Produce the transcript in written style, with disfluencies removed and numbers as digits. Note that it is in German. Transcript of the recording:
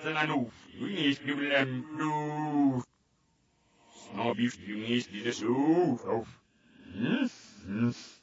Stanów, nie problem, du. Snobisz, nie jest, wie so, auf.